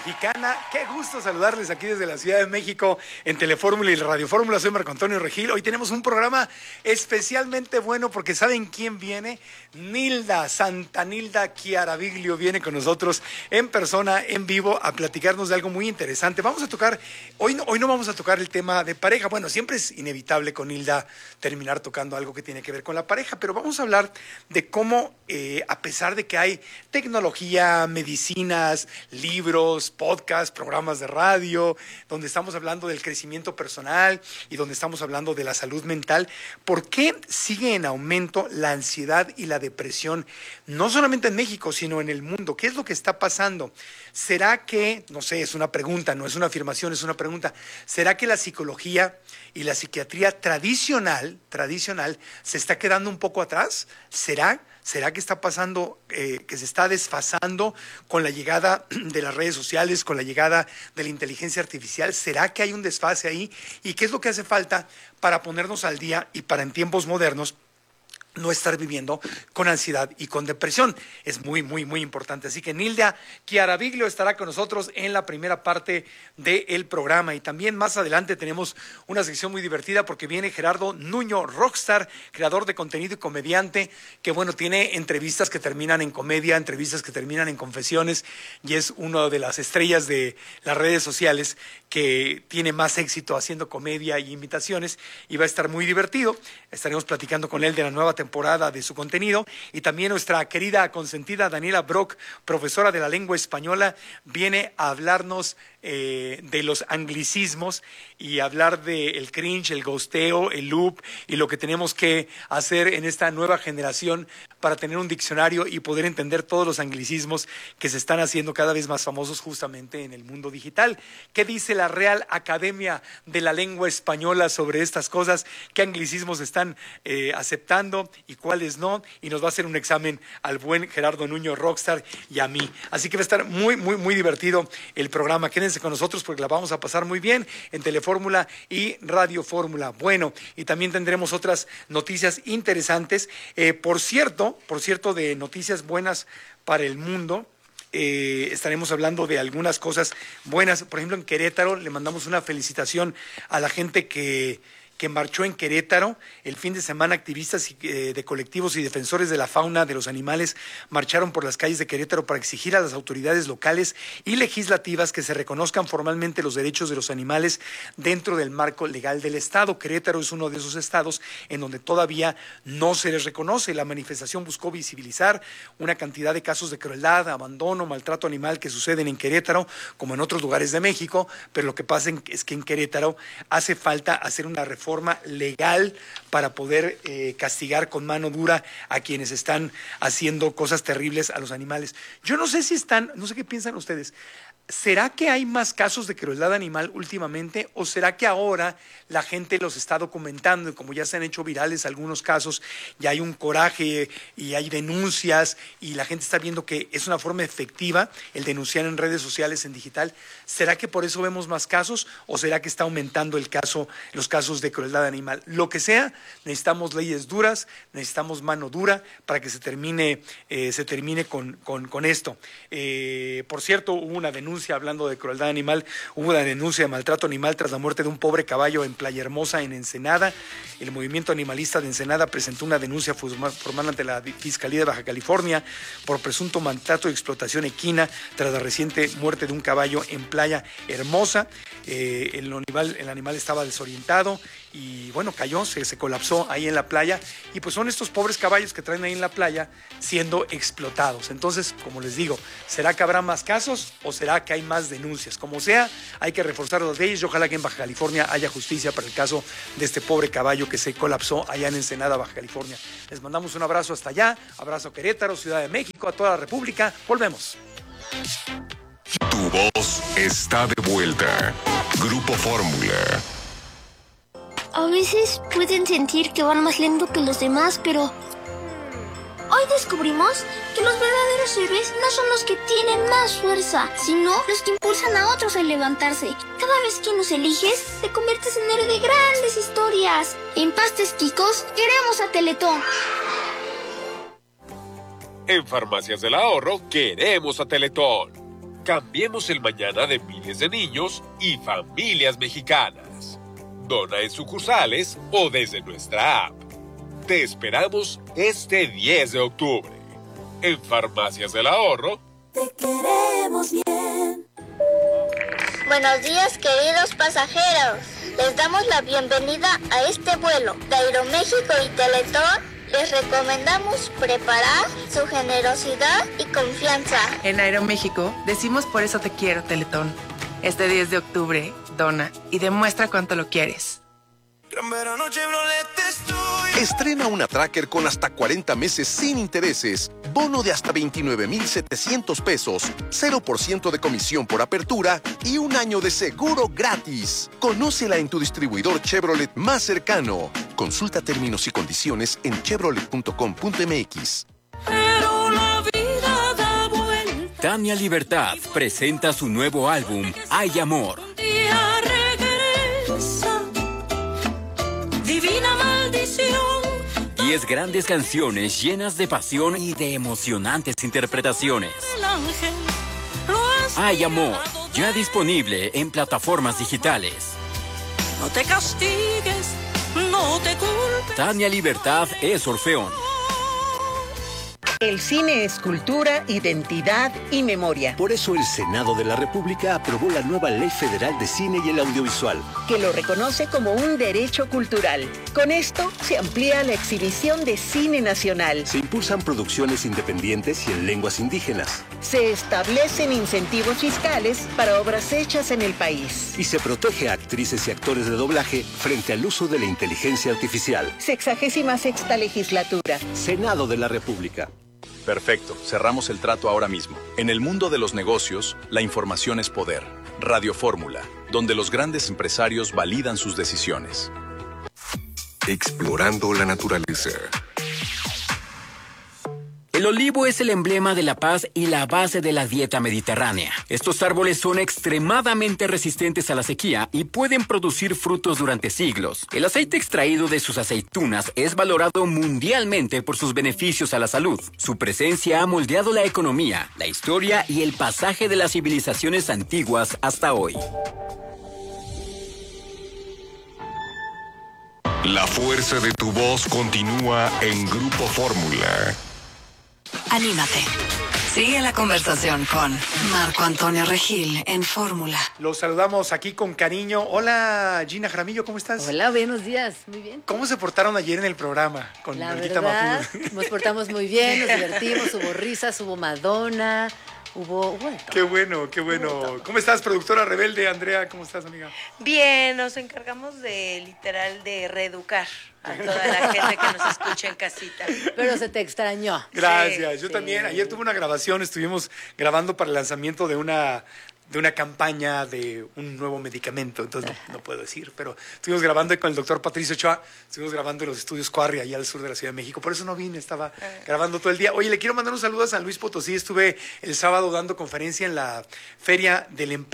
Mexicana. Qué gusto saludarles aquí desde la Ciudad de México en Telefórmula y Radio Fórmula. Soy Marco Antonio Regil. Hoy tenemos un programa especialmente bueno porque ¿saben quién viene? Nilda, Santa Nilda Chiaraviglio viene con nosotros en persona, en vivo, a platicarnos de algo muy interesante. Vamos a tocar, hoy no vamos a tocar el tema de pareja. Bueno, siempre es inevitable con Nilda terminar tocando algo que tiene que ver con la pareja, pero vamos a hablar de cómo, a pesar de que hay tecnología, medicinas, libros, podcasts, programas de radio, donde estamos hablando del crecimiento personal y donde estamos hablando de la salud mental, ¿por qué sigue en aumento la ansiedad y la depresión? No solamente en México, sino en el mundo. ¿Qué es lo que está pasando? ¿Será que, no sé, es una pregunta, no es una afirmación, es una pregunta, ¿será que la psicología y la psiquiatría tradicional se está quedando un poco atrás? ¿Será que está pasando, que se está desfasando con la llegada de las redes sociales, con la llegada de la inteligencia artificial? ¿Será que hay un desfase ahí? ¿Y qué es lo que hace falta para ponernos al día y para en tiempos modernos no estar viviendo con ansiedad y con depresión? Es muy, muy, muy importante. Así que Nilda Chiaraviglio estará con nosotros en la primera parte del programa. Y también más adelante tenemos una sección muy divertida porque viene Gerardo Nuño Rockstar, creador de contenido y comediante, que bueno, tiene entrevistas que terminan en comedia, entrevistas que terminan en confesiones, y es una de las estrellas de las redes sociales que tiene más éxito haciendo comedia y imitaciones, y va a estar muy divertido. Estaremos platicando con él de la nueva temporada de su contenido. Y también nuestra querida consentida Daniela Brock, profesora de la lengua española, viene a hablarnos de los anglicismos y hablar del cringe, el ghosteo, el loop y lo que tenemos que hacer en esta nueva generación para tener un diccionario y poder entender todos los anglicismos que se están haciendo cada vez más famosos justamente en el mundo digital. ¿Qué dice la Real Academia de la Lengua Española sobre estas cosas? ¿Qué anglicismos están aceptando y cuáles no? Y nos va a hacer un examen al buen Gerardo Nuño Rockstar y a mí. Así que va a estar muy, muy, muy divertido el programa. Quédense con nosotros porque la vamos a pasar muy bien en Telefórmula y Radio Fórmula. Bueno, y también tendremos otras noticias interesantes. Por cierto, de noticias buenas para el mundo. Estaremos hablando de algunas cosas buenas. Por ejemplo, en Querétaro le mandamos una felicitación a la gente que marchó en Querétaro. El fin de semana, activistas de colectivos y defensores de la fauna, de los animales, marcharon por las calles de Querétaro para exigir a las autoridades locales y legislativas que se reconozcan formalmente los derechos de los animales dentro del marco legal del Estado. Querétaro es uno de esos estados en donde todavía no se les reconoce. La manifestación buscó visibilizar una cantidad de casos de crueldad, abandono, maltrato animal que suceden en Querétaro, como en otros lugares de México, pero lo que pasa es que en Querétaro hace falta hacer una reforma legal para poder castigar con mano dura a quienes están haciendo cosas terribles a los animales. Yo no sé no sé qué piensan ustedes. ¿Será que hay más casos de crueldad animal últimamente o será que ahora la gente los está documentando y como ya se han hecho virales algunos casos, ya hay un coraje y hay denuncias y la gente está viendo que es una forma efectiva el denunciar en redes sociales, en digital? ¿Será que por eso vemos más casos o será que está aumentando los casos de crueldad animal? Lo que sea, necesitamos leyes duras, necesitamos mano dura para que se termine con esto. Por cierto, hubo una denuncia hablando de crueldad animal, hubo una denuncia de maltrato animal tras la muerte de un pobre caballo en Playa Hermosa, en Ensenada. El movimiento animalista de Ensenada presentó una denuncia formal ante la Fiscalía de Baja California por presunto maltrato y explotación equina tras la reciente muerte de un caballo en Playa Hermosa. El animal estaba desorientado y bueno, cayó, se colapsó ahí en la playa, y pues son estos pobres caballos que traen ahí en la playa siendo explotados. Entonces, como les digo, ¿será que habrá más casos o será que hay más denuncias? Como sea, hay que reforzar las leyes y ojalá que en Baja California haya justicia para el caso de este pobre caballo que se colapsó allá en Ensenada, Baja California. Les mandamos un abrazo hasta allá, abrazo a Querétaro, Ciudad de México, a toda la República. Volvemos. Tu voz está de vuelta. Grupo Fórmula. A veces pueden sentir que van más lento que los demás, pero hoy descubrimos que los verdaderos héroes no son los que tienen más fuerza, sino los que impulsan a otros a levantarse. Cada vez que nos eliges, te conviertes en héroe de grandes historias. En Pastes Quicos, queremos a Teletón. En Farmacias del Ahorro, queremos a Teletón. Cambiemos el mañana de miles de niños y familias mexicanas. Dona en sucursales o desde nuestra app. Te esperamos este 10 de octubre. En Farmacias del Ahorro. Te queremos bien. Buenos días, queridos pasajeros. Les damos la bienvenida a este vuelo de Aeroméxico y Teletón. Les recomendamos preparar su generosidad y confianza. En Aeroméxico decimos por eso te quiero, Teletón. Este 10 de octubre, dona y demuestra cuánto lo quieres. Estrena una Tracker con hasta 40 meses sin intereses, bono de hasta 29,700 pesos, 0% de comisión por apertura y un año de seguro gratis. Conócela en tu distribuidor Chevrolet más cercano. Consulta términos y condiciones en chevrolet.com.mx. Pero la vida da vuelta. Tania Libertad presenta su nuevo álbum, Hay Amor. Un día regresa. Divina maldición. 10 grandes canciones llenas de pasión y de emocionantes interpretaciones. El ángel lo has Hay Amor, llevado ya disponible en plataformas digitales. No te castigues, no te culpes. Tania Libertad es Orfeón. El cine es cultura, identidad y memoria. Por eso el Senado de la República aprobó la nueva Ley Federal de Cine y el Audiovisual, Que lo reconoce como un derecho cultural. Con esto se amplía la exhibición de cine nacional. se impulsan producciones independientes y en lenguas indígenas, Se establecen incentivos fiscales para obras hechas en el país. y se protege a actrices y actores de doblaje frente al uso de la inteligencia artificial. 66ª legislatura. Senado de la República. Perfecto, cerramos el trato ahora mismo. En el mundo de los negocios, la información es poder. Radio Fórmula, donde los grandes empresarios validan sus decisiones. Explorando la naturaleza. El olivo es el emblema de la paz y la base de la dieta mediterránea. Estos árboles son extremadamente resistentes a la sequía y pueden producir frutos durante siglos. El aceite extraído de sus aceitunas es valorado mundialmente por sus beneficios a la salud. Su presencia ha moldeado la economía, la historia y el pasaje de las civilizaciones antiguas hasta hoy. La fuerza de tu voz continúa en Grupo Fórmula. Anímate. Sigue la conversación con Marco Antonio Regil en Fórmula. Los saludamos aquí con cariño. Hola, Gina Jaramillo, ¿cómo estás? Hola, buenos días. Muy bien. ¿Cómo se portaron ayer en el programa con La Olguita verdad, Mahfouz? nos portamos muy bien, nos divertimos, hubo risas, hubo Madonna, hubo de todo. Qué bueno, qué bueno. ¿Cómo estás, productora rebelde? Andrea, ¿cómo estás, amiga? Bien, nos encargamos de literal de reeducar a toda la gente que nos escucha en casita. Pero se te extrañó. Gracias, Sí, yo sí. también. Ayer tuve una grabación, estuvimos grabando para el lanzamiento de una campaña de un nuevo medicamento, entonces no puedo decir, pero estuvimos grabando con el doctor Patricio Ochoa, estuvimos grabando en los estudios Quarry, allá al sur de la Ciudad de México, por eso no vine, estaba grabando todo el día. Oye, le quiero mandar un saludo a San Luis Potosí, estuve el sábado dando conferencia en la feria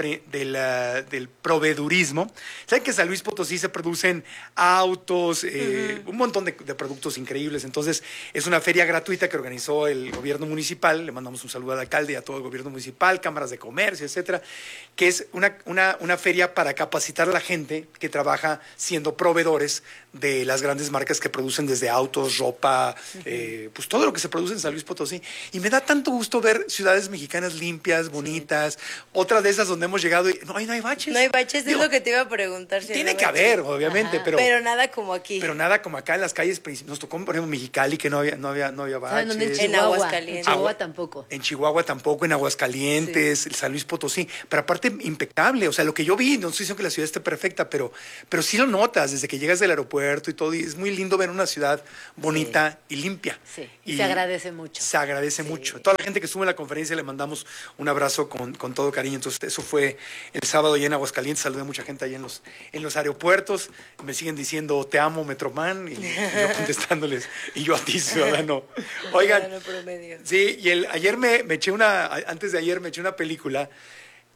del proveedurismo. ¿Saben que en San Luis Potosí se producen autos, un montón de productos increíbles? Entonces, es una feria gratuita que organizó el gobierno municipal, le mandamos un saludo al alcalde y a todo el gobierno municipal, cámaras de comercio, etcétera, que es una feria para capacitar a la gente que trabaja siendo proveedores de las grandes marcas que producen desde autos, ropa, pues todo lo que se produce en San Luis Potosí. Y me da tanto gusto ver ciudades mexicanas limpias, bonitas, otra de esas donde hemos llegado y no hay baches. No hay baches, Digo, es lo que te iba a preguntar. Si tiene no hay que baches. haber, obviamente, Pero nada como aquí. pero nada como acá en las calles, nos tocó, por ejemplo, Mexicali, que no había ¿Saben baches. dónde? En En Chihuahua. Aguascalientes. En Chihuahua tampoco. En Chihuahua tampoco, en Aguascalientes, en San Luis Potosí, pero aparte impecable, o sea, lo que yo vi, no estoy diciendo que la ciudad esté perfecta, pero sí lo notas desde que llegas del aeropuerto y todo, y es muy lindo ver una ciudad bonita y limpia. Sí, y se agradece mucho. Se agradece mucho. Toda la gente que estuvo en la conferencia le mandamos un abrazo con todo cariño, entonces eso fue el sábado allá en Aguascalientes, saludé a mucha gente ahí en los aeropuertos, me siguen diciendo, te amo, Metroman, y yo contestándoles, y yo a ti, ciudadano. Oigan, Ciudadano promedio. sí, y antes de ayer me eché una película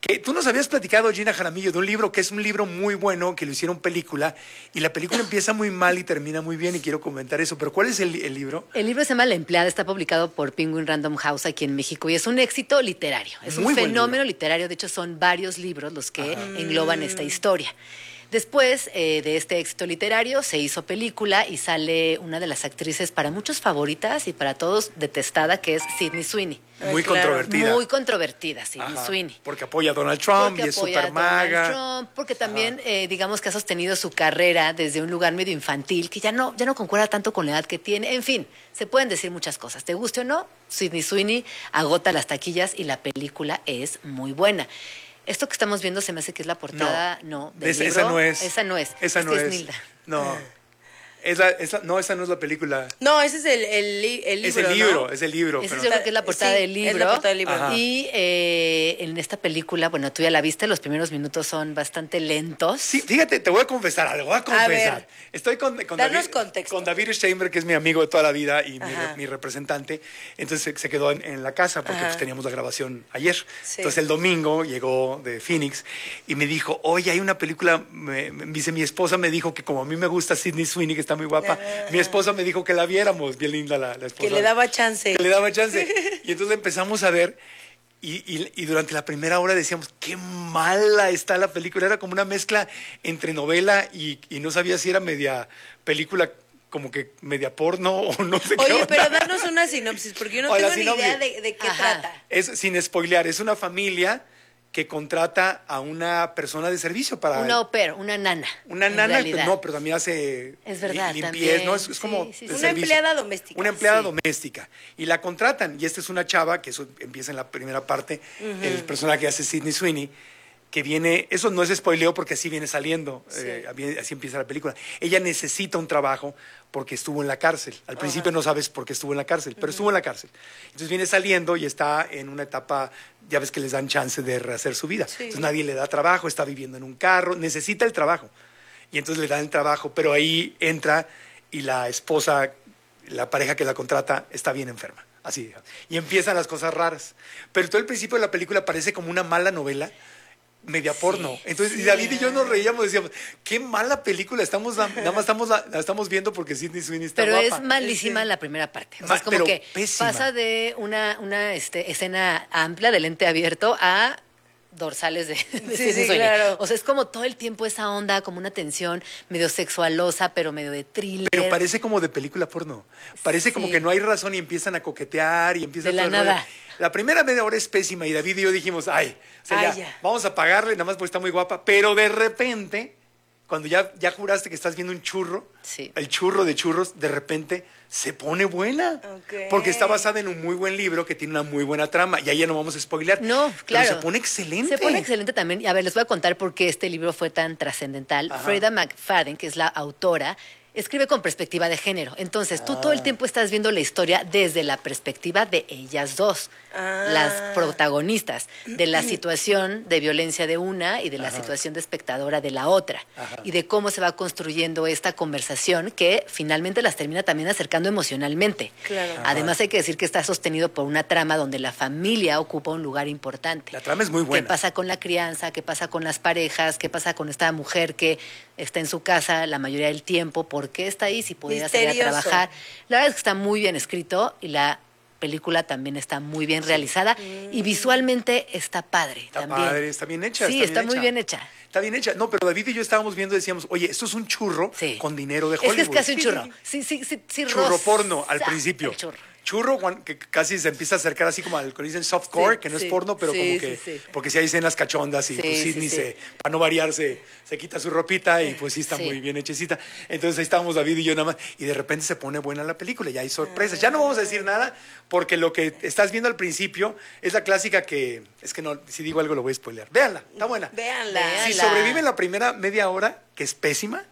Que tú nos habías platicado, Gina Jaramillo, de un libro que es un libro muy bueno, que lo hicieron película, y la película empieza muy mal y termina muy bien, y quiero comentar eso. Pero ¿cuál es el libro? El libro se llama La empleada, está publicado por Penguin Random House aquí en México y es un éxito literario, es Muy un buen fenómeno literario, de hecho son varios libros los que engloban esta historia. Después de este éxito literario se hizo película y sale una de las actrices para muchos favoritas y para todos detestada, que es Sydney Sweeney. Muy controvertida. Muy controvertida, Sydney Sweeney. Porque apoya a Donald Trump y es súper maga. Trump, porque también, digamos que ha sostenido su carrera desde un lugar medio infantil, que ya no concuerda tanto con la edad que tiene. En fin, se pueden decir muchas cosas. Te guste o no, Sydney Sweeney agota las taquillas y la película es muy buena. Esto que estamos viendo se me hace que es la portada, no, del libro. Esa no es. Esa no es. Esa no es. Nilda. No. No, esa no es la película. No, ese es el libro. Es el libro, ¿no? es el libro. Esa yo creo que es la portada del libro. Es la portada del libro. Ajá. Y en esta película, bueno, tú ya la viste, los primeros minutos son bastante lentos. Sí, fíjate, te voy a confesar algo, ver. Estoy con Danos contexto. con David Steinberg, que es mi amigo de toda la vida y mi representante. Entonces se quedó en la casa porque pues, teníamos la grabación ayer. Sí. Entonces el domingo llegó de Phoenix y me dijo, oye, hay una película, dice, mi esposa me dijo que como a mí me gusta Sydney Sweeney, que está muy guapa, mi esposa me dijo que la viéramos, bien linda la esposa. Que le daba chance. Que le daba chance. Y entonces empezamos a ver y durante la primera hora decíamos, qué mala está la película. Era como una mezcla entre novela y no sabía si era media película, como que media porno o no sé qué. Oye, onda. pero danos una sinopsis, porque yo no tengo ni idea de qué trata. Es, sin spoilear, es una familia que contrata a una persona de servicio para... Una au pair, una nana. Una en nana, realidad. no, pero también hace Es verdad, limpieza, también. ¿no? Es como Sí, sí, de sí. Una servicio. empleada doméstica. Una empleada doméstica. Y la contratan. Y esta es una chava, que eso empieza en la primera parte, el personaje que hace Sydney Sweeney, que viene, eso no es spoileo porque así viene saliendo, así empieza la película. Ella necesita un trabajo porque estuvo en la cárcel. Al principio no sabes por qué estuvo en la cárcel, pero estuvo en la cárcel. Entonces viene saliendo y está en una etapa, ya ves que les dan chance de rehacer su vida. Entonces nadie le da trabajo, está viviendo en un carro, necesita el trabajo. Y entonces le dan el trabajo, pero ahí entra y la esposa, la pareja que la contrata, está bien enferma. Así, y empiezan las cosas raras. Pero todo el principio de la película parece como una mala novela, media porno. Entonces, y David y yo nos reíamos, decíamos, qué mala película, nada más la estamos viendo porque Sydney Sweeney está Pero guapa. es malísima la primera parte. O sea, es como pero que pésima. pasa de una escena amplia de lente abierto a dorsales de Sydney Sweeney. claro. O sea, es como todo el tiempo esa onda, como una tensión medio sexualosa, pero medio de thriller. Pero parece como de película porno. Parece como que no hay razón y empiezan a coquetear y empiezan De la todo el rollo. nada. La primera media hora es pésima y David y yo dijimos, ay, o sea, ya, vamos a pagarle, nada más porque está muy guapa. Pero de repente, cuando ya juraste que estás viendo un churro, el churro de churros, de repente se pone buena. Porque está basada en un muy buen libro que tiene una muy buena trama. Y ahí ya no vamos a spoilear. No, claro. Pero se pone excelente. Se pone excelente también. Y a ver, les voy a contar por qué este libro fue tan trascendental. Freda McFadden, que es la autora, escribe con perspectiva de género. Entonces, tú todo el tiempo estás viendo la historia desde la perspectiva de ellas dos, las protagonistas, de la situación de violencia de una y de la situación de espectadora de la otra. Y de cómo se va construyendo esta conversación que finalmente las termina también acercando emocionalmente. Claro. Además, hay que decir que está sostenido por una trama donde la familia ocupa un lugar importante. La trama es muy buena. ¿Qué pasa con la crianza? ¿Qué pasa con las parejas? ¿Qué pasa con esta mujer que está en su casa la mayoría del tiempo? ¿Por qué está ahí si pudiera salir a Misterioso. trabajar? La verdad es que está muy bien escrito y la película también está muy bien realizada y visualmente está padre Está también. padre, está bien hecha. Sí, está muy bien hecha. Está bien hecha. No, pero David y yo estábamos viendo y decíamos, oye, esto es un churro con dinero de Hollywood. Es que es casi un churro. Sí, Churro rosa porno al principio. el churro. Churro que casi se empieza a acercar así como al que dicen softcore, que no es porno, pero como que porque si hay escenas cachondas y pues Sydney para no variar se quita su ropita y pues sí está muy bien hechecita. Entonces ahí estábamos David y yo nada más y de repente se pone buena la película, ya hay sorpresas. Ya no vamos a decir nada porque lo que estás viendo al principio es la clásica que es que no, si digo algo lo voy a spoilear. Véanla, está buena. Véanla. Si sobreviven la primera media hora, que es pésima,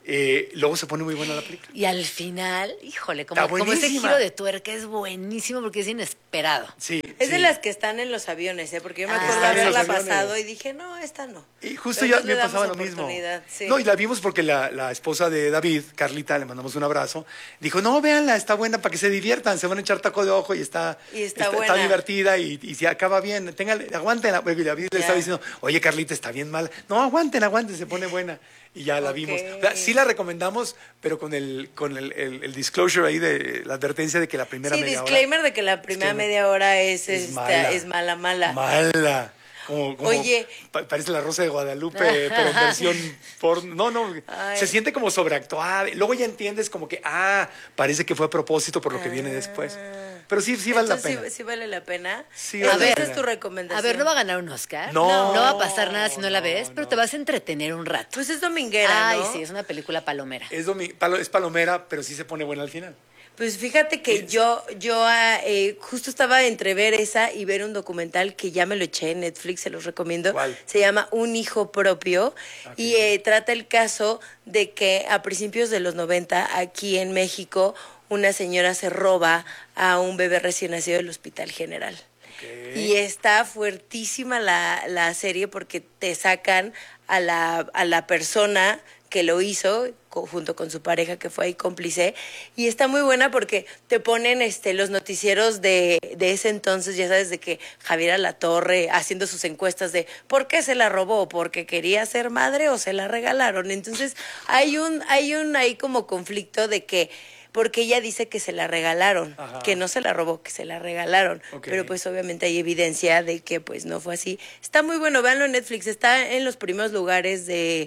luego se pone muy buena la película. Y al final, híjole, Está como ese buenísima. giro de tuerca es buenísimo porque es inesperado. Sí. Es de las que están en los aviones, ¿eh? Porque yo me acuerdo Están en los haberla aviones. pasado y dije, no, esta no. Y justo Pero ya entonces me le damos pasaba lo mismo. oportunidad, sí. No, y la vimos porque la esposa de David, Carlita, le mandamos un abrazo, dijo, no, véanla, está buena para que se diviertan, se van a echar taco de ojo y está buena. divertida y se acaba bien. Aguántenla. Porque David le estaba diciendo, oye, Carlita, está bien mal. No, aguanten, se pone buena. Y ya la vimos. O sea, sí la recomendamos, pero con el disclosure ahí de la advertencia de que la primera media disclaimer de que la primera media hora es mala. Mala. Como Oye. Parece la Rosa de Guadalupe, pero en versión porno. No, se siente como sobreactuada. Luego ya entiendes como que, parece que fue a propósito por lo que viene después. Pero sí vale la pena. Sí vale la pena. Sí vale la pena. Esa es tu recomendación. A ver, ¿no va a ganar un Oscar? No. No va a pasar nada si no la ves, pero te vas a entretener un rato. Pues es dominguera, Ay, ¿no? sí, es una película palomera. Es palomera, pero sí se pone buena al final. Pues fíjate que yo justo estaba entre ver esa y ver un documental que ya me lo eché en Netflix, se los recomiendo. ¿Cuál? Se llama Un hijo propio y trata el caso de que a principios de los 90 aquí en México una señora se roba a un bebé recién nacido del Hospital General. Y está fuertísima la serie porque te sacan a la persona que lo hizo junto con su pareja que fue ahí cómplice y está muy buena porque te ponen los noticieros de ese entonces, ya sabes, de que Javier Alatorre haciendo sus encuestas de ¿por qué se la robó? ¿Porque quería ser madre o se la regalaron? Entonces hay un ahí como conflicto de que porque ella dice que se la regalaron, que no se la robó, que se la regalaron. Pero pues obviamente hay evidencia de que pues no fue así. Está muy bueno, véanlo en Netflix, está en los primeros lugares de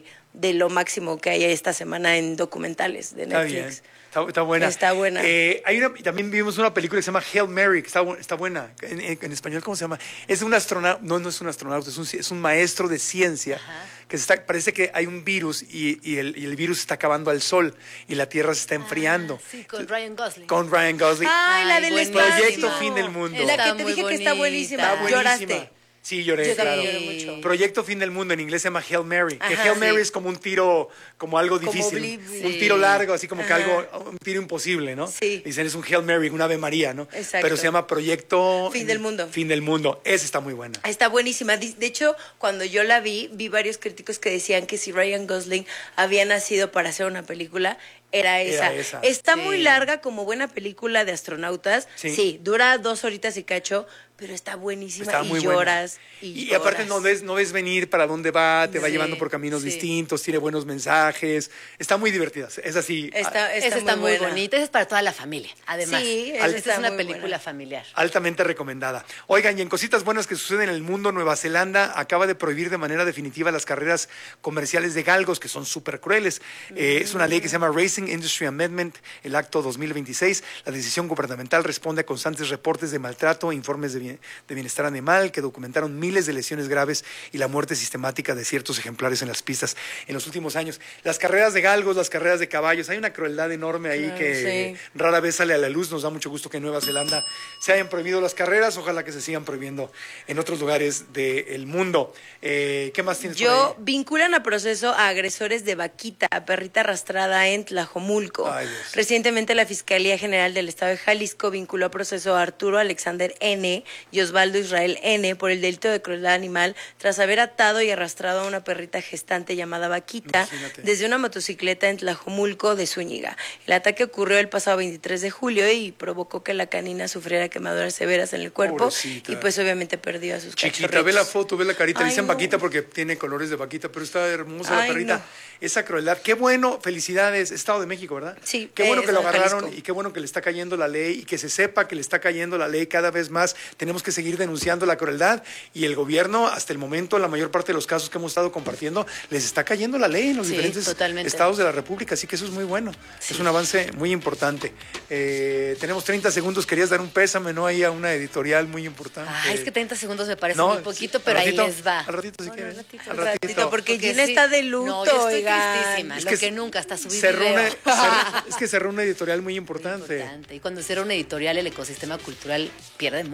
lo máximo que hay esta semana en documentales de Netflix. Está buena. Está buena. También vimos una película que se llama Hail Mary, que está buena. En español, ¿cómo se llama? Es un astronauta, no es un astronauta, es un maestro de ciencia. Que parece que hay un virus y el virus está acabando al sol y la Tierra se está enfriando. Sí, con Ryan Gosling. Con Ryan Gosling. Ay, la del buenísimo. espacio. Proyecto Fin del Mundo. La que te dije que está buenísima. Está buenísima. Lloraste. Sí, lloré, Yo claro. también lloré mucho. Proyecto Fin del Mundo, en inglés se llama Hail Mary. Que Ajá, Hail Mary sí. es como un tiro, como algo difícil. Un tiro largo, así como que un tiro imposible, ¿no? Sí. Dicen, es un Hail Mary, un Ave María, ¿no? Exacto. Pero se llama Proyecto Fin del Mundo. Fin del Mundo. Esa está muy buena. Está buenísima. De hecho, cuando yo la vi varios críticos que decían que si Ryan Gosling había nacido para hacer una película, era esa. Está muy larga como buena película de astronautas. Sí, dura 2 horitas y cacho, pero está buenísima. Está y muy lloras. buena. Y aparte no ves venir para dónde va, te va llevando por caminos sí. distintos, tiene buenos mensajes. Está muy divertida. Es así. Esa está muy bonita. Esa es para toda la familia. Además, Sí, esta está es una muy película buena. familiar. Altamente recomendada. Oigan, y en cositas buenas que suceden en el mundo, Nueva Zelanda acaba de prohibir de manera definitiva las carreras comerciales de galgos, que son súper crueles. Es una ley que se llama Racing Industry Amendment, el acto 2026. La decisión gubernamental responde a constantes reportes de maltrato e informes de bienestar animal que documentaron miles de lesiones graves y la muerte sistemática de ciertos ejemplares en las pistas en los últimos años. Las carreras de galgos, las carreras de caballos, hay una crueldad enorme ahí que rara vez sale a la luz. Nos da mucho gusto que en Nueva Zelanda se hayan prohibido las carreras. Ojalá que se sigan prohibiendo en otros lugares del mundo. ¿Qué más tienes por ahí? Vinculan a proceso a agresores de Vaquita, perrita arrastrada en Tlajomulco. Ay, Dios. Recientemente la Fiscalía General del Estado de Jalisco vinculó a proceso a Arturo Alexander N. y Osvaldo Israel N. por el delito de crueldad animal tras haber atado y arrastrado a una perrita gestante llamada Vaquita desde una motocicleta en Tlajomulco de Zúñiga. El ataque ocurrió el pasado 23 de julio y provocó que la canina sufriera quemaduras severas en el cuerpo. Pobrecita. Y pues obviamente perdió a sus Chiquita, cachorritos. ve la foto, ve la carita. Ay, Dicen no. vaquita porque tiene colores de vaquita, pero está hermosa la Ay, perrita. no. Esa crueldad. Qué bueno, felicidades. Estado de México, ¿verdad? Sí. Qué bueno que lo agarraron Jalisco. y qué bueno que le está cayendo la ley y que se sepa que le está cayendo la ley cada vez más. Tenemos que seguir denunciando la crueldad y el gobierno, hasta el momento, en la mayor parte de los casos que hemos estado compartiendo, les está cayendo la ley en los diferentes estados de la República. Así que eso es muy bueno. Sí. Es un avance muy importante. Tenemos 30 segundos. Querías dar un pésame, ¿no? Ahí a una editorial muy importante. Es que 30 segundos me parece No, muy poquito, sí, pero al ahí ratito, les va. Al ratito, si quieres. Al ratito, porque Gina sí. está de luto, No, yo estoy oigan. tristísima. Es Lo que que nunca, hasta subí cerró video. es que cerró una editorial muy importante. Y cuando cierra una editorial, el ecosistema cultural pierde mucho. Te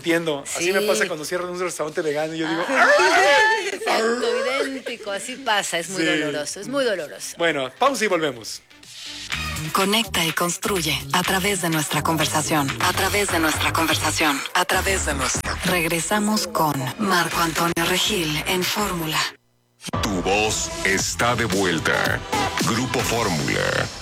entiendo. Así me pasa cuando cierran un restaurante vegano y yo digo... Exacto, idéntico, así pasa, es muy doloroso, es muy doloroso. Bueno, pausa y volvemos. Conecta y construye a través de nuestra conversación. A través de nuestra conversación. A través de nuestra. Regresamos con Marco Antonio Regil en Fórmula. Tu voz está de vuelta. Grupo Fórmula.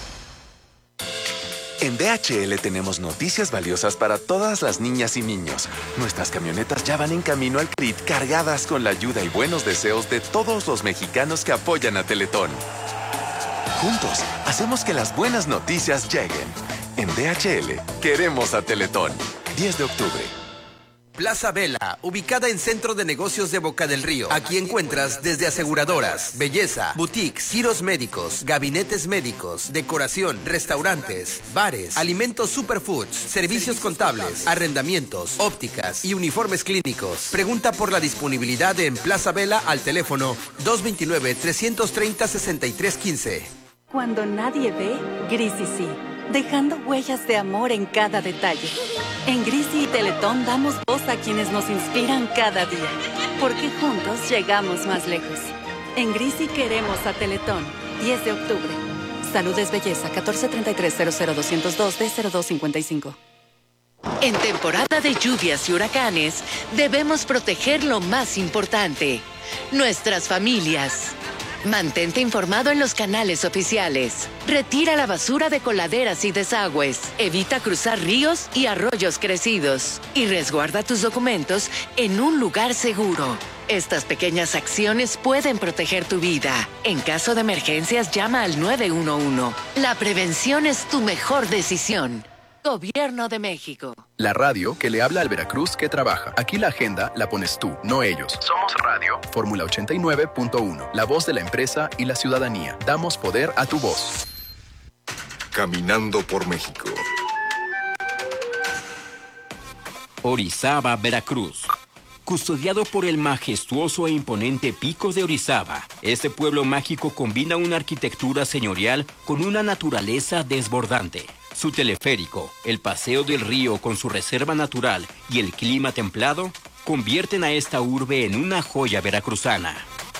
En DHL tenemos noticias valiosas para todas las niñas y niños. Nuestras camionetas ya van en camino al CRIT cargadas con la ayuda y buenos deseos de todos los mexicanos que apoyan a Teletón. Juntos, hacemos que las buenas noticias lleguen. En DHL, queremos a Teletón. 10 de octubre. Plaza Vela, ubicada en Centro de Negocios de Boca del Río. Aquí encuentras desde aseguradoras, belleza, boutiques, giros médicos, gabinetes médicos, decoración, restaurantes, bares, alimentos superfoods, servicios contables, arrendamientos, ópticas y uniformes clínicos. Pregunta por la disponibilidad en Plaza Vela al teléfono 229-330-6315. Cuando nadie ve, Grisi sí, dejando huellas de amor en cada detalle. En Grisi y Teletón damos voz a quienes nos inspiran cada día, porque juntos llegamos más lejos. En Grisi queremos a Teletón. 10 de octubre. Salud es belleza. 1433-00202-D0255. En temporada de lluvias y huracanes, debemos proteger lo más importante: nuestras familias. Mantente informado en los canales oficiales. Retira la basura de coladeras y desagües. Evita cruzar ríos y arroyos crecidos. Y resguarda tus documentos en un lugar seguro. Estas pequeñas acciones pueden proteger tu vida. En caso de emergencias, llama al 911. La prevención es tu mejor decisión. Gobierno de México. La radio que le habla al Veracruz que trabaja. Aquí la agenda la pones tú, no ellos. Somos Radio Fórmula 89.1. La voz de la empresa y la ciudadanía. Damos poder a tu voz. Caminando por México. Orizaba, Veracruz. Custodiado por el majestuoso e imponente Pico de Orizaba, este pueblo mágico combina una arquitectura señorial con una naturaleza desbordante. Su teleférico, el paseo del río con su reserva natural y el clima templado convierten a esta urbe en una joya veracruzana.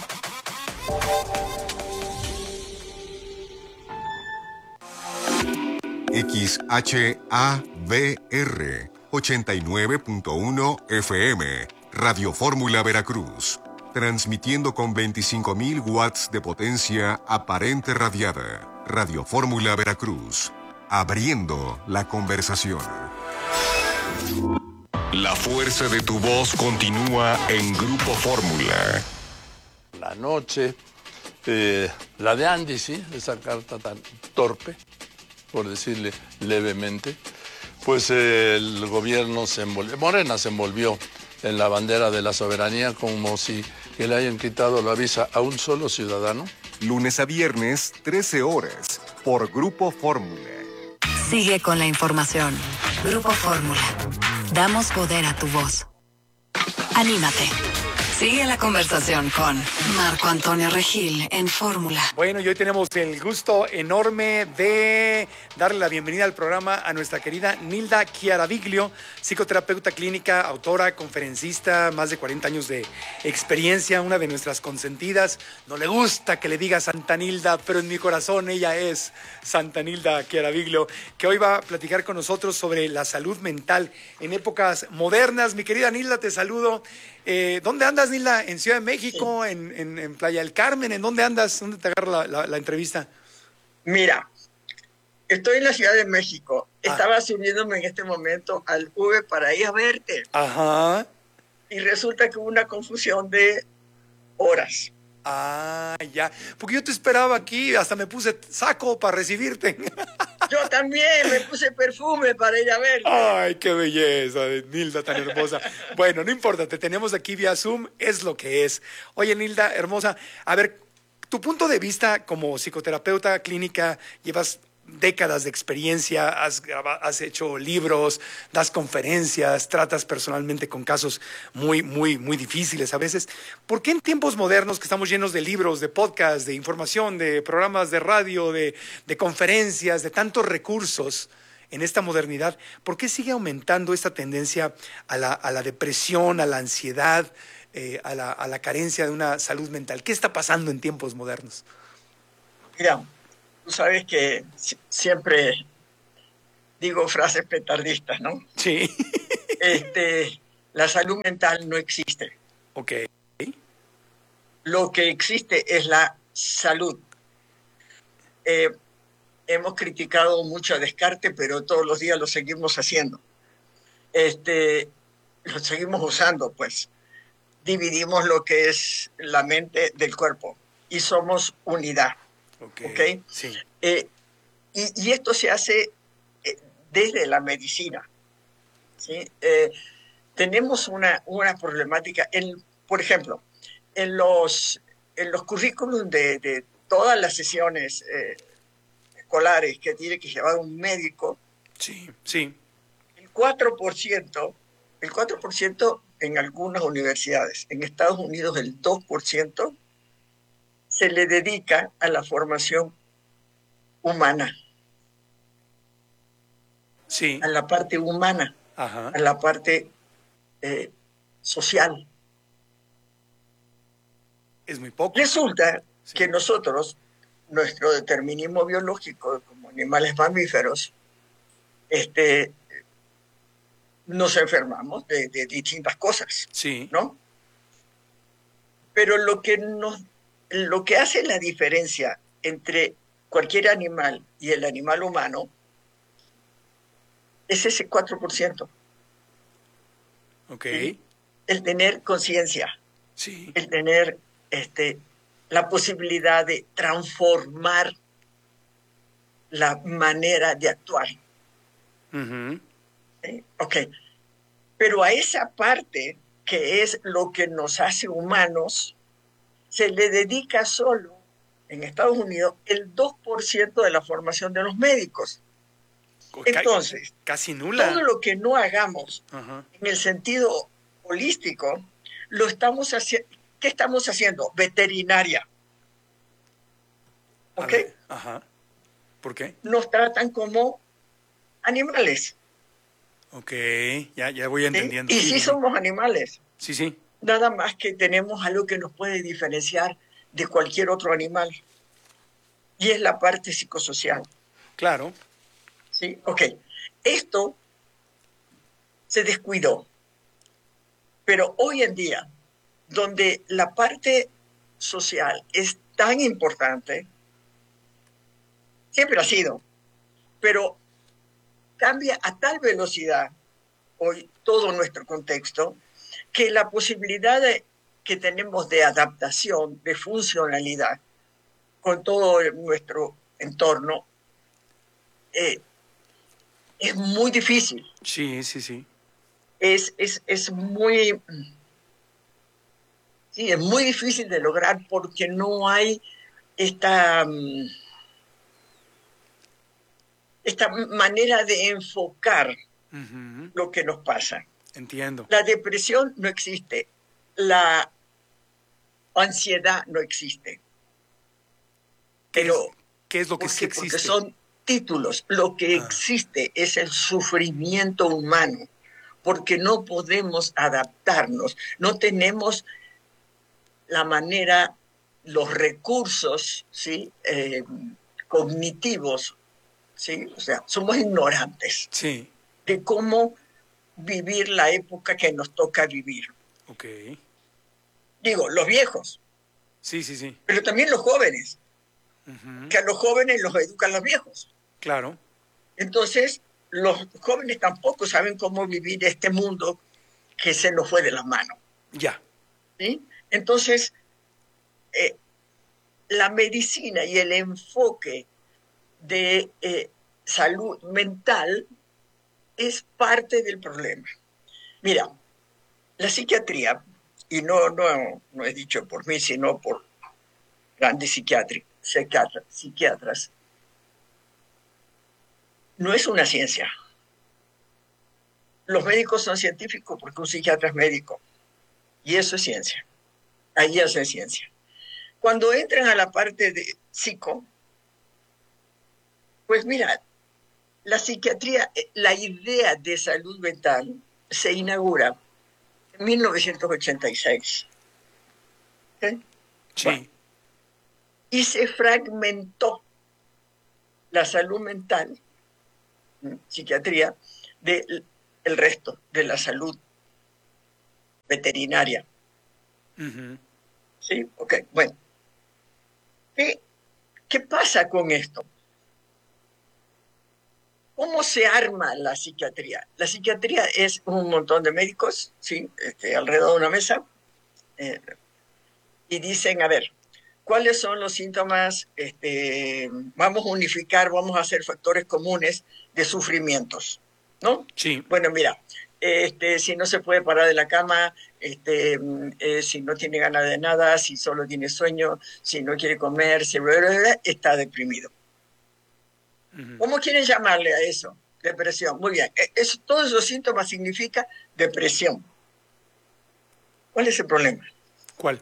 XHABR 89.1 FM, Radio Fórmula Veracruz, transmitiendo con 25.000 watts de potencia aparente radiada. Radio Fórmula Veracruz, abriendo la conversación. La fuerza de tu voz continúa en Grupo Fórmula. La noche, la de Andy, sí, esa carta tan torpe, por decirle levemente, pues el gobierno Morena se envolvió en la bandera de la soberanía como si le hayan quitado la visa a un solo ciudadano. Lunes a viernes, 13 horas, por Grupo Fórmula. Sigue con la información. Grupo Fórmula. Damos poder a tu voz. Anímate. Sigue la conversación con Marco Antonio Regil en Fórmula. Bueno, y hoy tenemos el gusto enorme de darle la bienvenida al programa a nuestra querida Nilda Chiaraviglio, psicoterapeuta clínica, autora, conferencista, más de 40 años de experiencia, una de nuestras consentidas. No le gusta que le diga Santa Nilda, pero en mi corazón ella es Santa Nilda Chiaraviglio, que hoy va a platicar con nosotros sobre la salud mental en épocas modernas. Mi querida Nilda, te saludo. ¿Dónde andas, Nilda? ¿En Ciudad de México? Sí. ¿En Playa del Carmen? ¿En dónde andas? ¿Dónde te agarra la entrevista? Mira, estoy en la Ciudad de México. Estaba subiéndome en este momento al Uber para ir a verte. Ajá. Y resulta que hubo una confusión de horas. Ah, ya. Porque yo te esperaba aquí, hasta me puse saco para recibirte. Yo también me puse perfume para ir a verte. Ay, qué belleza, Nilda, tan hermosa. Bueno, no importa, te tenemos aquí vía Zoom, es lo que es. Oye, Nilda, hermosa, a ver, tu punto de vista como psicoterapeuta clínica, llevas décadas de experiencia, has hecho libros, das conferencias, tratas personalmente con casos muy difíciles a veces. ¿Por qué en tiempos modernos que estamos llenos de libros, de podcasts, de información, de programas de radio, de conferencias, de tantos recursos, en esta modernidad, ¿por qué sigue aumentando esta tendencia a la depresión, a la ansiedad, a la carencia de una salud mental? ¿Qué está pasando en tiempos modernos? Mira, tú sabes que siempre digo frases petardistas, ¿no? Sí. La salud mental no existe. Ok. Lo que existe es la salud. Hemos criticado mucho a Descartes, pero todos los días lo seguimos haciendo. Lo seguimos usando, pues. Dividimos lo que es la mente del cuerpo y somos unidad. ¿Okay? Sí. Y esto se hace desde la medicina. ¿Sí? Tenemos una problemática, por ejemplo, en los currículums de todas las sesiones escolares que tiene que llevar un médico. Sí, sí. El 4% en algunas universidades, en Estados Unidos el 2%, se le dedica a la formación humana. Sí. A la parte humana. Ajá. A la parte social. Es muy poco. Resulta que nosotros, nuestro determinismo biológico como animales mamíferos, nos enfermamos de distintas cosas. Sí. ¿No? Pero lo que hace la diferencia entre cualquier animal y el animal humano es ese 4%. Ok. ¿Sí? El tener conciencia. Sí. El tener la posibilidad de transformar la manera de actuar. Uh-huh. ¿Sí? Ok. Pero a esa parte, que es lo que nos hace humanos, se le dedica solo, en Estados Unidos, el 2% de la formación de los médicos. Entonces, casi nula. Todo lo que no hagamos uh-huh. en el sentido holístico, lo estamos haciendo. ¿Qué estamos haciendo? Veterinaria. ¿Ok? Ajá. ¿Por qué? Nos tratan como animales. Ok, ya voy entendiendo. ¿Sí? Y sí somos animales. Sí, sí. Nada más que tenemos algo que nos puede diferenciar de cualquier otro animal. Y es la parte psicosocial. Claro. Sí, ok. Esto se descuidó. Pero hoy en día, donde la parte social es tan importante, siempre ha sido, pero cambia a tal velocidad hoy todo nuestro contexto, que la posibilidad que tenemos de adaptación, de funcionalidad con todo nuestro entorno, es muy difícil. Sí, sí, sí. Es muy... Sí, es muy difícil de lograr porque no hay esta manera de enfocar uh-huh. lo que nos pasa. Entiendo. La depresión no existe, la ansiedad no existe. Pero ¿Qué es lo que sí existe? Porque son títulos. Lo que existe es el sufrimiento humano, porque no podemos adaptarnos, no tenemos la manera, los recursos, ¿sí? Cognitivos, ¿sí? O sea, somos ignorantes sí. de cómo vivir la época que nos toca vivir. Ok. Digo, los viejos. Sí, sí, sí. Pero también los jóvenes. Uh-huh. Que a los jóvenes los educan los viejos. Claro. Entonces, los jóvenes tampoco saben cómo vivir este mundo que se nos fue de las manos. Ya. ¿Sí? Entonces, la medicina y el enfoque de salud mental es parte del problema. Mira, la psiquiatría, y no es dicho por mí, sino por grandes psiquiatras, no es una ciencia. Los médicos son científicos porque un psiquiatra es médico. Y eso es ciencia. Ahí hacen ciencia. Cuando entran a la parte de psico, pues mira, la psiquiatría, la idea de salud mental se inaugura en 1986. ¿Okay? Sí. Bueno, y se fragmentó la salud mental, psiquiatría, del resto de la salud veterinaria. Ujú. ¿Sí? Ok, bueno. ¿Qué pasa con esto? ¿Cómo se arma la psiquiatría? La psiquiatría es un montón de médicos, ¿sí? Alrededor de una mesa, y dicen, a ver, ¿cuáles son los síntomas? Vamos a unificar, vamos a hacer factores comunes de sufrimientos, ¿no? Sí. Bueno, mira, si no se puede parar de la cama, si no tiene ganas de nada, si solo tiene sueño, si no quiere comer, está deprimido. ¿Cómo quieren llamarle a eso? Depresión. Muy bien. Todos esos síntomas significa depresión. ¿Cuál es el problema? ¿Cuál?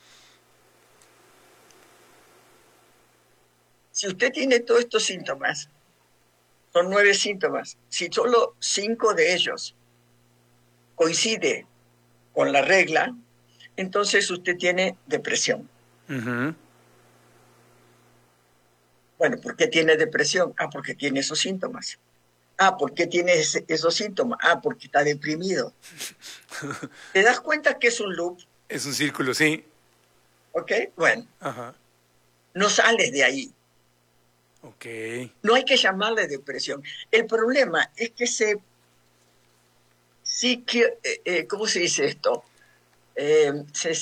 Si usted tiene todos estos síntomas, son 9 síntomas, si solo 5 de ellos coincide con la regla, entonces usted tiene depresión. Ujú. Bueno, ¿por qué tiene depresión? Porque tiene esos síntomas. ¿Por qué tiene esos síntomas? Porque está deprimido. ¿Te das cuenta que es un loop? Es un círculo, sí. ¿Ok? Bueno, Ajá. no sales de ahí. Ok. No hay que llamarle depresión. El problema es que ¿cómo se dice esto? Se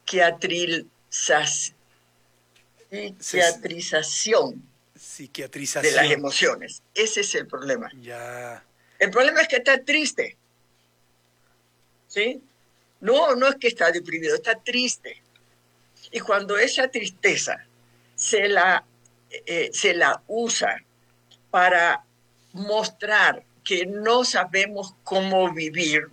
psiquiatrización de las emociones. Ese es el problema. Ya. El problema es que está triste. ¿Sí? No es que está deprimido, está triste. Y cuando esa tristeza se la usa para mostrar que no sabemos cómo vivir,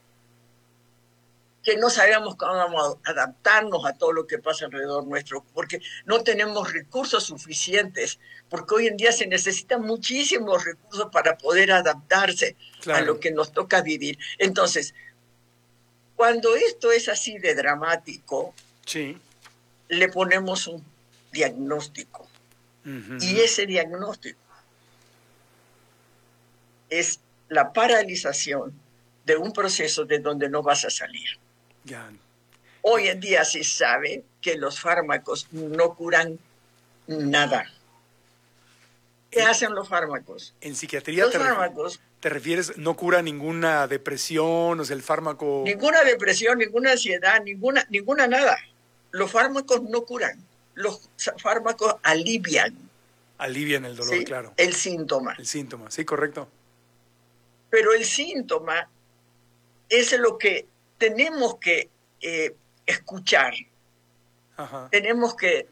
que no sabemos cómo adaptarnos a todo lo que pasa alrededor nuestro, porque no tenemos recursos suficientes, porque hoy en día se necesitan muchísimos recursos para poder adaptarse a lo que nos toca vivir. Entonces, cuando esto es así de dramático, sí, le ponemos un diagnóstico. Uh-huh. Y ese diagnóstico es la paralización de un proceso de donde no vas a salir. Ya. Hoy en día se sabe que los fármacos no curan nada. ¿Qué hacen los fármacos? En psiquiatría te refieres, no cura ninguna depresión, o sea, el fármaco... Ninguna depresión, ninguna ansiedad, ninguna nada. Los fármacos no curan. Los fármacos alivian. Alivian el dolor, ¿sí? Claro. El síntoma. El síntoma, sí, correcto. Pero el síntoma es lo que tenemos que escuchar. Ajá. Tenemos que,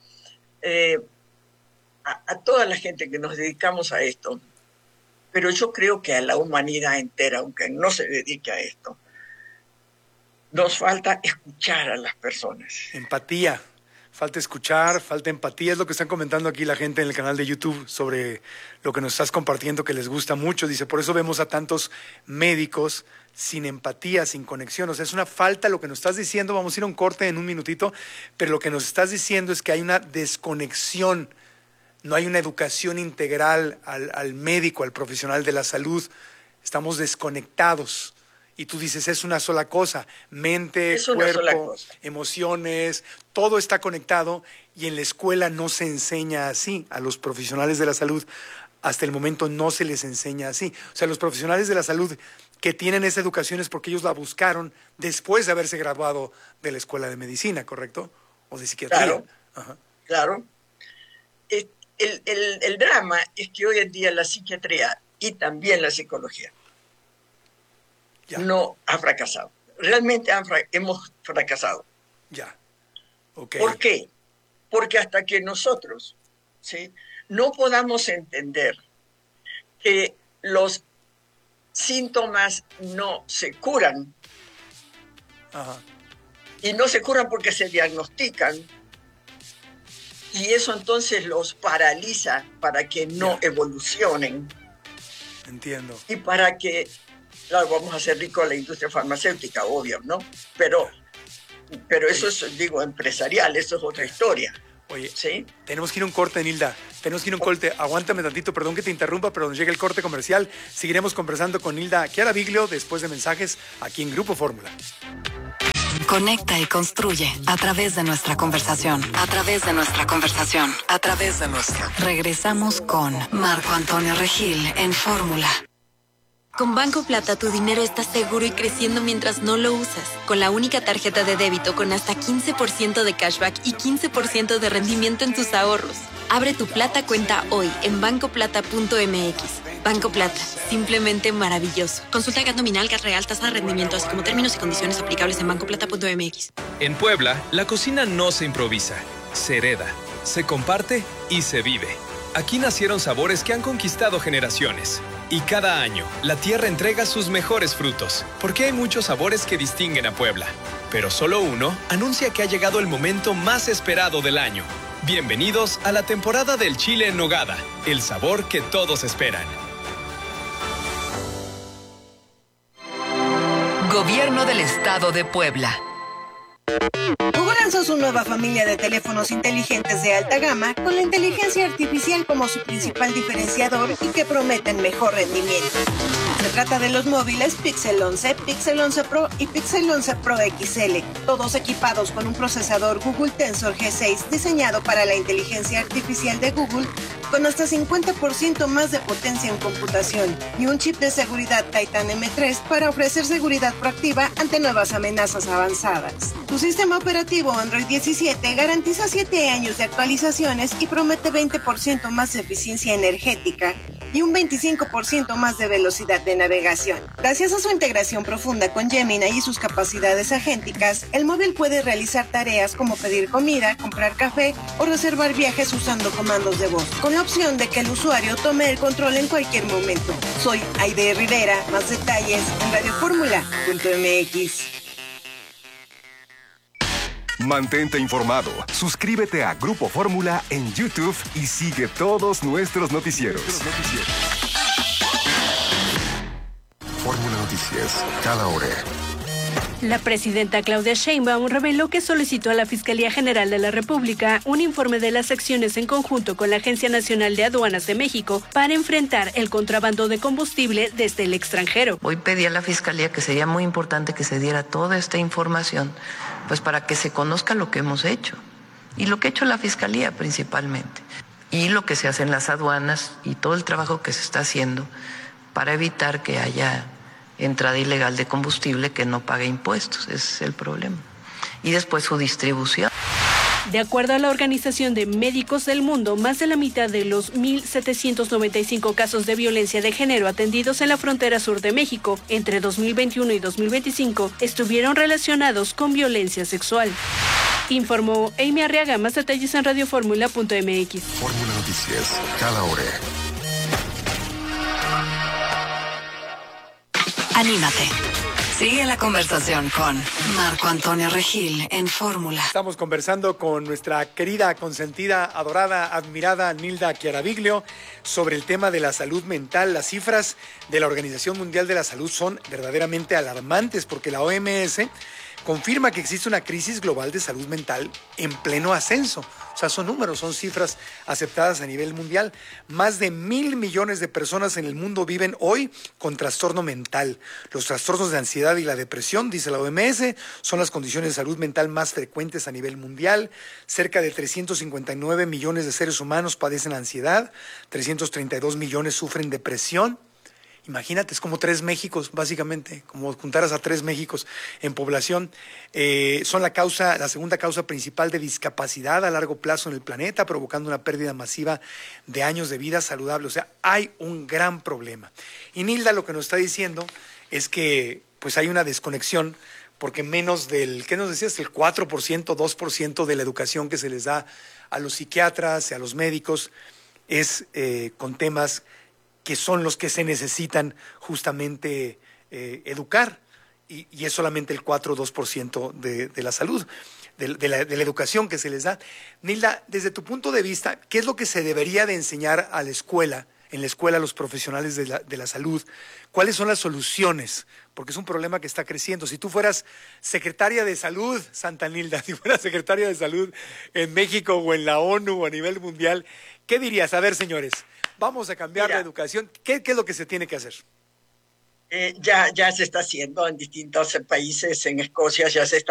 a toda la gente que nos dedicamos a esto, pero yo creo que a la humanidad entera, aunque no se dedique a esto, nos falta escuchar a las personas. Empatía. Falta escuchar, falta empatía. Es lo que están comentando aquí la gente en el canal de YouTube sobre lo que nos estás compartiendo, que les gusta mucho. Dice, por eso vemos a tantos médicos sin empatía, sin conexión. O sea, es una falta lo que nos estás diciendo. Vamos a ir a un corte en un minutito, pero lo que nos estás diciendo es que hay una desconexión. No hay una educación integral al médico, al profesional de la salud. Estamos desconectados. Y tú dices, es una sola cosa, mente, cuerpo, emociones, todo está conectado y en la escuela no se enseña así. A los profesionales de la salud, hasta el momento no se les enseña así. O sea, los profesionales de la salud que tienen esa educación es porque ellos la buscaron después de haberse graduado de la escuela de medicina, ¿correcto? O de psiquiatría. Claro, ajá. Claro. El drama es que hoy en día la psiquiatría y también la psicología no ha fracasado. Realmente hemos fracasado. Ya. Okay. ¿Por qué? Porque hasta que nosotros, ¿sí?, no podamos entender que los síntomas no se curan, ajá, y no se curan porque se diagnostican, y eso entonces los paraliza para que no evolucionen. Entiendo. Y para que, claro, vamos a hacer rico a la industria farmacéutica, obvio, ¿no? Pero eso es, digo, empresarial, eso es otra historia. Oye, ¿sí? Tenemos que ir a un corte, Nilda. Tenemos que ir a un corte. Aguántame tantito, perdón que te interrumpa, pero nos llega el corte comercial. Seguiremos conversando con Nilda Chiaraviglio después de mensajes aquí en Grupo Fórmula. Conecta y construye a través de nuestra conversación. A través de nuestra conversación. A través de nuestra. Regresamos con Marco Antonio Regil en Fórmula. Con Banco Plata tu dinero está seguro y creciendo mientras no lo usas. Con la única tarjeta de débito con hasta 15% de cashback y 15% de rendimiento en tus ahorros. Abre tu Plata cuenta hoy en bancoplata.mx. Banco Plata, simplemente maravilloso. Consulta GAT nominal, GAT real, tasa de rendimiento, así como términos y condiciones aplicables en bancoplata.mx. En Puebla, la cocina no se improvisa, se hereda, se comparte y se vive. Aquí nacieron sabores que han conquistado generaciones. Y cada año, la tierra entrega sus mejores frutos, porque hay muchos sabores que distinguen a Puebla. Pero solo uno anuncia que ha llegado el momento más esperado del año. Bienvenidos a la temporada del chile en nogada, el sabor que todos esperan. Gobierno del Estado de Puebla. Google lanzó su nueva familia de teléfonos inteligentes de alta gama con la inteligencia artificial como su principal diferenciador y que prometen mejor rendimiento. Se trata de los móviles Pixel 11, Pixel 11 Pro y Pixel 11 Pro XL, todos equipados con un procesador Google Tensor G6 diseñado para la inteligencia artificial de Google con hasta 50% más de potencia en computación y un chip de seguridad Titan M3 para ofrecer seguridad proactiva ante nuevas amenazas avanzadas. Su sistema operativo Android 17 garantiza 7 años de actualizaciones y promete 20% más de eficiencia energética y un 25% más de velocidad de navegación. Gracias a su integración profunda con Gemini y sus capacidades agénticas, el móvil puede realizar tareas como pedir comida, comprar café o reservar viajes usando comandos de voz, con la opción de que el usuario tome el control en cualquier momento. Soy Aide Rivera, más detalles en radioformula.mx. Mantente informado, suscríbete a Grupo Fórmula en YouTube y sigue todos nuestros noticieros. Fórmula Noticias, cada hora. La presidenta Claudia Sheinbaum reveló que solicitó a la Fiscalía General de la República un informe de las acciones en conjunto con la Agencia Nacional de Aduanas de México para enfrentar el contrabando de combustible desde el extranjero. Hoy pedí a la Fiscalía que sería muy importante que se diera toda esta información, pues para que se conozca lo que hemos hecho y lo que ha hecho la Fiscalía principalmente y lo que se hace en las aduanas y todo el trabajo que se está haciendo para evitar que haya entrada ilegal de combustible que no pague impuestos. Ese es el problema. Y después su distribución. De acuerdo a la Organización de Médicos del Mundo, más de la mitad de los 1,795 casos de violencia de género atendidos en la frontera sur de México entre 2021 y 2025 estuvieron relacionados con violencia sexual. Informó Amy Arriaga. Más detalles en radioformula.mx. Fórmula Noticias, cada hora. Anímate. Sigue la conversación con Marco Antonio Regil en Fórmula. Estamos conversando con nuestra querida, consentida, adorada, admirada Nilda Chiaraviglio sobre el tema de la salud mental. Las cifras de la Organización Mundial de la Salud son verdaderamente alarmantes porque la OMS confirma que existe una crisis global de salud mental en pleno ascenso. O sea, son números, son cifras aceptadas a nivel mundial. Más de 1,000 millones de personas en el mundo viven hoy con trastorno mental. Los trastornos de ansiedad y la depresión, dice la OMS, son las condiciones de salud mental más frecuentes a nivel mundial. Cerca de 359 millones de seres humanos padecen ansiedad, 332 millones sufren depresión. Imagínate, es como 3 Méxicos, básicamente, como juntaras a 3 Méxicos en población. Son la segunda causa principal de discapacidad a largo plazo en el planeta, provocando una pérdida masiva de años de vida saludable. O sea, hay un gran problema. Y Nilda lo que nos está diciendo es que pues hay una desconexión, porque menos del, ¿qué nos decías? El 4%, 2% de la educación que se les da a los psiquiatras y a los médicos es con temas que son los que se necesitan justamente educar, y es solamente el 4 o 2% de la salud, de la educación que se les da. Nilda, desde tu punto de vista, ¿qué es lo que se debería de enseñar a la escuela en la escuela a los profesionales de la salud? ¿Cuáles son las soluciones? Porque es un problema que está creciendo. Si tú fueras secretaria de salud, Santa Nilda, si fueras secretaria de salud en México o en la ONU o a nivel mundial, ¿qué dirías? A ver, señores, vamos a cambiar la educación. ¿Qué es lo que se tiene que hacer? Ya se está haciendo en distintos países. En Escocia ya se está